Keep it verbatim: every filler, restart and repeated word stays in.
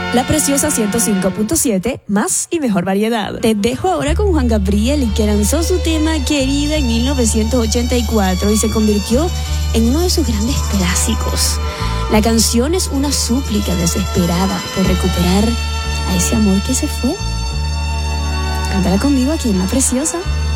La Preciosa ciento cinco punto siete, más y mejor variedad. Te dejo ahora con Juan Gabriel, que lanzó su tema Querida en mil novecientos ochenta y cuatro y se convirtió en uno de sus grandes clásicos. La canción es una súplica desesperada por recuperar a ese amor que se fue. Cántala conmigo aquí en La Preciosa.